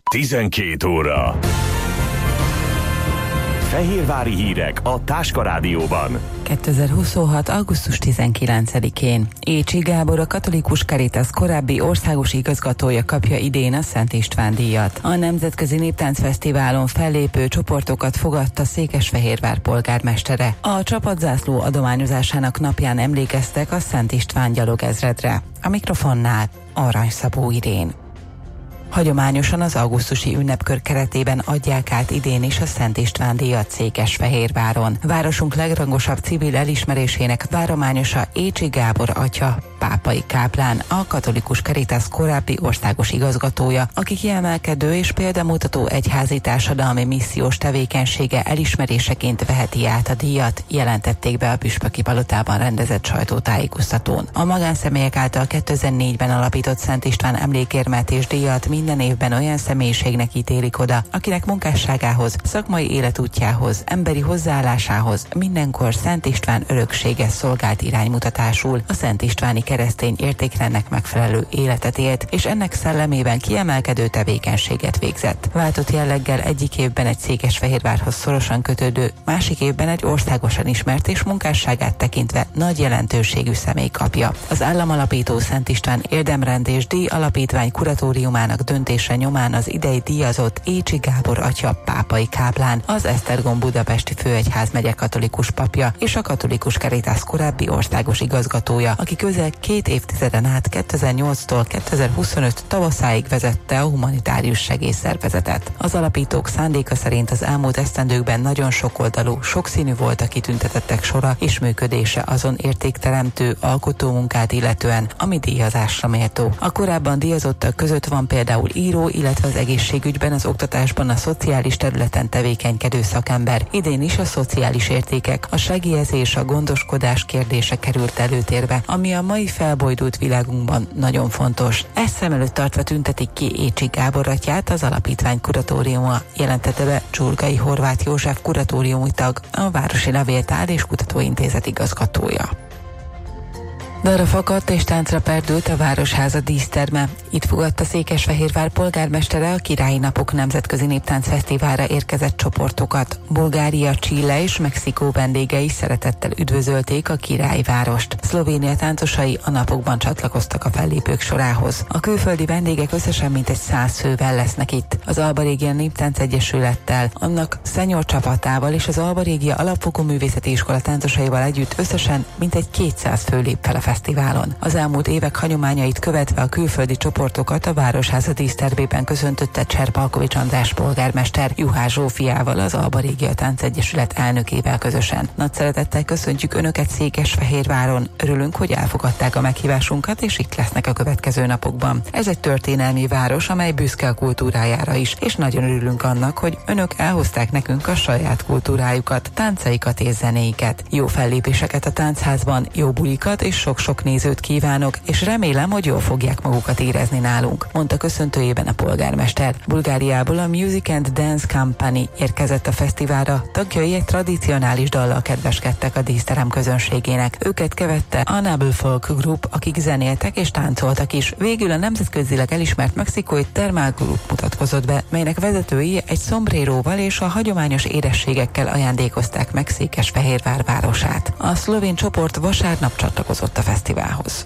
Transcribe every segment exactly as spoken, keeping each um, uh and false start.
tizenkét óra. Fehérvári hírek a Táska Rádióban. kétezer-huszonhat. augusztus tizenkilencedikén Écsi Gábor, a Katolikus Caritas korábbi országos igazgatója kapja idén a Szent István díjat. A Nemzetközi Néptáncfesztiválon fellépő csoportokat fogadta Székesfehérvár polgármestere. A csapatzászló adományozásának napján emlékeztek a Szent István gyalogezredre. A mikrofonnál Arany Szabó Irén. Hagyományosan az augusztusi ünnepkör keretében adják át idén is a Szent István díjat Székesfehérváron. Városunk legrangosabb civil elismerésének várományosa Écsi Gábor atya, pápai káplán, a Katolikus Caritas korábbi országos igazgatója, aki kiemelkedő és példamutató egyházi társadalmi missziós tevékenysége elismeréseként veheti át a díjat, jelentették be a Püspöki Palotában rendezett sajtótájékoztatón. A magánszemélyek által kétezer-négyben alapított Szent István emlékérmet és díjat minden évben olyan személyiségnek ítélik oda, akinek munkásságához, szakmai életútjához, emberi hozzáállásához mindenkor Szent István öröksége szolgált iránymutatásul, a Szent Istváni keresztény értékrendnek megfelelő életet élt, és ennek szellemében kiemelkedő tevékenységet végzett. Váltott jelleggel egyik évben egy Székesfehérvárhoz szorosan kötődő, másik évben egy országosan ismert és munkásságát tekintve nagy jelentőségű személy kapja. Az államalapító Szent István érdemrend és díj alapítvány kuratóriumának döntése nyomán az idei díjazott Écsi Gábor atya, pápai káplán, az Esztergom budapesti főegyházmegye katolikus papja és a Katolikus Caritas korábbi országos igazgatója, aki közel két évtizeden át kétezer-nyolctól kétezer-huszonöt tavaszáig vezette a humanitárius segélyszervezetet. Az alapítók szándéka szerint az elmúlt esztendőkben nagyon sokoldalú, sokszínű volt a kitüntetettek sora és működése azon értékteremtő alkotómunkát illetően, ami díjazásra méltó. A korábban díjazottak között van például író, illetve az egészségügyben, az oktatásban, a szociális területen tevékenykedő szakember. Idén is a szociális értékek, a segélyezés, a gondoskodás kérdése került előtérbe, ami a mai felbojdult világunkban nagyon fontos. Ezt szem előtt tartva tüntetik ki Écsi Gábor atyát az alapítvány kuratóriuma, jelentette be Csurgai Horváth József kuratóriumi tag, a Városi Levéltár és Kutatóintézet igazgatója. Dalra fakadt és táncra perdült a Városháza díszterme. Itt fogadta Székesfehérvár polgármestere a Királyi Napok Nemzetközi Néptáncfesztiválra érkezett csoportokat. Bulgária, Chile és Mexikó vendégei szeretettel üdvözölték a királyvárost. Szlovénia táncosai a napokban csatlakoztak a fellépők sorához. A külföldi vendégek összesen mintegy száz fővel lesznek itt. Az Alba Régia Néptánc Egyesülettel, annak senior csapatával és az Alba Régia Alapfokú Művészeti Iskola táncosaival együtt összesen mintegy kétszáz fő lép fel a fesztiválon. Az elmúlt évek hagyományait követve a külföldi csoportokat a Városháza dísztermében köszöntötte Cserpalkovics András polgármester Juhász Zsófiával, az Alba Régia Táncegyesület elnökével közösen. Nagy szeretettel köszöntjük Önöket Székesfehérváron. Örülünk, hogy elfogadták a meghívásunkat, és itt lesznek a következő napokban. Ez egy történelmi város, amely büszke a kultúrájára is, és nagyon örülünk annak, hogy Önök elhozták nekünk a saját kultúrájukat, táncaikat és zenéiket. Jó fellépéseket a táncházban, jó bulikat és sok sok nézőt kívánok, és remélem, hogy jól fogják magukat érezni nálunk, mondta köszöntőjében a polgármester. Bulgáriából a Music and Dance Company érkezett a fesztiválra, tagjai egy tradicionális dallal kedveskedtek a díszterem közönségének. Őket követte a Noble Folk Group, akik zenéltek és táncoltak is. Végül a nemzetközileg elismert mexikói Thermal Group mutatkozott be, melynek vezetői egy szombréróval és a hagyományos érességekkel ajándékozták meg Székesfehérvár városát. A szlovén csoport vasárnap csatlakozott a fesztiválhoz.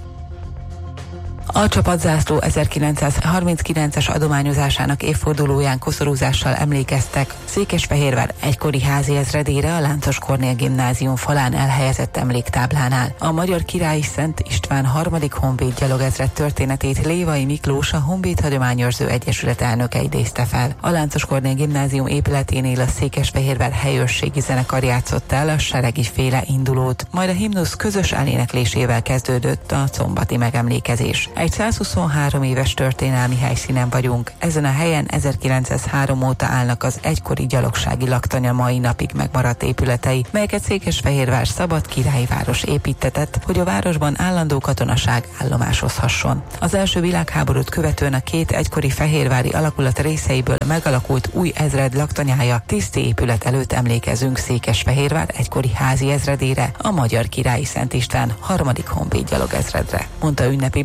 A csapatzászló ezerkilencszázharminckilences adományozásának évfordulóján koszorúzással emlékeztek Székesfehérvár egykori házi ezredére a Láncos Kornél Gimnázium falán elhelyezett emléktáblánál. A Magyar Királyi Szent István harmadik honvéd gyalogezred történetét Lévai Miklós, a Honvéd Hagyományőrző Egyesület elnöke idézte fel. A Láncos Kornél Gimnázium épületénél a Székesfehérvár helyőrségi zenekar játszott el a seregi féle indulót, majd a himnusz közös eléneklésével kezdődött a combati megemlékezés. Egy százhuszonhárom éves történelmi helyszínen vagyunk. Ezen a helyen ezerkilencszázhárom óta állnak az egykori gyalogsági laktanya mai napig megmaradt épületei, melyeket Székesfehérvár szabad királyi város építtetett, hogy a városban állandó katonaság állomásozhasson. Az első világháborút követően a két egykori fehérvári alakulat részeiből megalakult új ezred laktanyája tiszti épület előtt emlékezünk Székesfehérvár egykori házi ezredére, a Magyar Királyi Szent István harmadik honvéd gyalogezredre, mondta ünnepi beszédében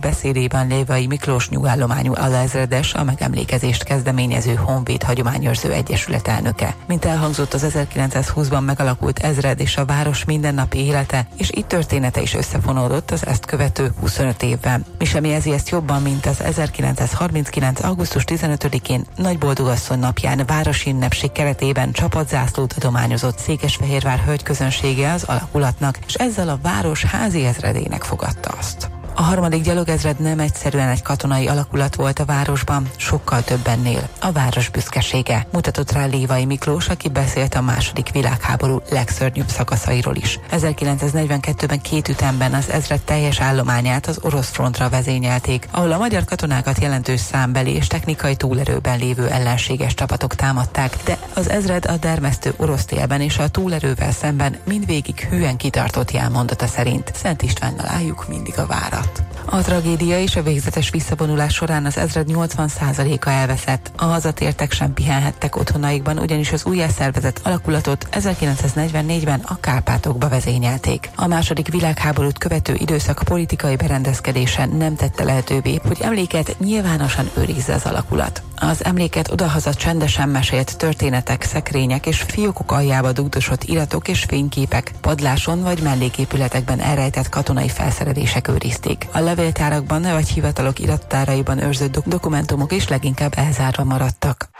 udvariban Lévai Miklós nyugállományú alezredes, a megemlékezést kezdeményező Honvéd Hagyományőrző Egyesület elnöke. Mint elhangzott, az ezerkilencszázhúszban megalakult ezred és a város mindennapi élete, és itt története is összefonódott az ezt követő huszonöt évben. Mi sem jelzi ezt jobban, mint az ezerkilencszázharminckilenc. augusztus tizenötödikén Nagyboldogasszony napján városi ünnepség keretében csapatzászlót adományozott Székesfehérvár hölgyközönsége az alakulatnak, és ezzel a város házi ezredének fogadta azt. A harmadik gyalogezred nem egyszerűen egy katonai alakulat volt a városban, sokkal több ennél. A város büszkesége, mutatott rá Lévai Miklós, aki beszélt a második világháború legszörnyűbb szakaszairól is. ezerkilencszáznegyvenkettőben két ütemben az ezred teljes állományát az orosz frontra vezényelték, ahol a magyar katonákat jelentős számbeli és technikai túlerőben lévő ellenséges csapatok támadták, de az ezred a dermesztő orosz télben és a túlerővel szemben mindvégig hűen kitartott jelmondata szerint. Szent Istvánnal álljuk mindig a várat. A tragédia és a végzetes visszavonulás során az ezred nyolcvan százaléka elveszett. A hazatértek sem pihenhettek otthonaikban, ugyanis az újjászervezett alakulatot ezerkilencszáznegyvennégyben a Kárpátokba vezényelték. A második világháborút követő időszak politikai berendezkedése nem tette lehetővé, hogy emléket nyilvánosan őrizze az alakulat. Az emléket odahaza csendesen mesélt történetek, szekrények és fiókok aljába dugdosott iratok és fényképek, padláson vagy melléképületekben elrejtett katonai felszerelések őrizték. A levéltárakban vagy hivatalok irattáraiban őrzött dok- dokumentumok is leginkább elzárva maradtak.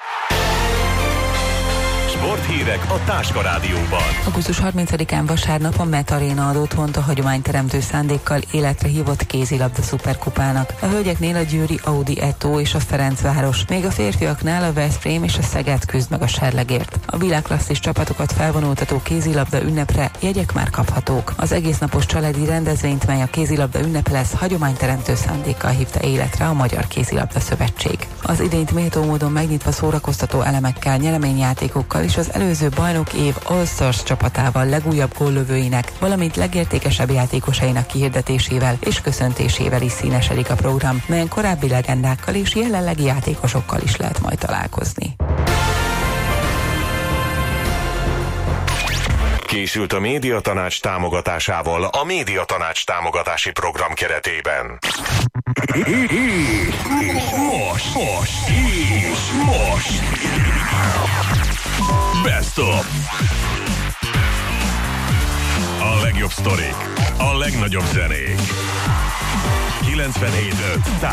Sporthírek a Táska Rádióban. augusztus harmincadikán vasárnap a Met Arena ad otthont a hagyományteremtő szándékkal életre hívott kézilabda szuperkupának. A hölgyeknél a győri Audi Eto és a Ferencváros, még a férfiaknál a Veszprém és a Szeged küzd meg a serlegért. A világklasszis csapatokat felvonultató kézilabda ünnepre jegyek már kaphatók. Az egésznapos családi rendezvényt, mely a kézilabda ünnepe lesz, hagyományteremtő szándékkal hívta életre a Magyar Kézilabda Szövetség. Az idényt méltó módon megnyitva szórakoztató elemekkel, nyereményjátékokkal és az előző bajnok év All-Stars csapatával legújabb góllövőinek, valamint legértékesebb játékosainak kihirdetésével és köszöntésével is színesedik a program, melyen korábbi legendákkal és jelenlegi játékosokkal is lehet majd találkozni. Készült a Médiatanács támogatásával a Médiatanács támogatási program keretében. Most, most, és most. Best of. A legjobb sztorik, a legnagyobb zenék. kilencvenhét öt